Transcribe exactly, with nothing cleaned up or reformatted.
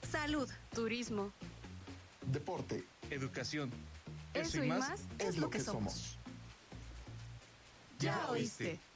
salud, turismo, deporte, educación. Eso, y más, es lo que somos. somos. Ya oíste.